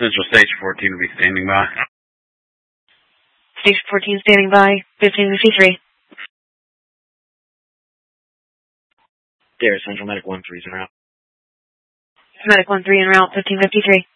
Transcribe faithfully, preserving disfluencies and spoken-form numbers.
Central Station fourteen will be standing by. Station fourteen standing by, fifteen fifty-three. There, Central Medic one three is en route. Medic one three en route, fifteen fifty-three.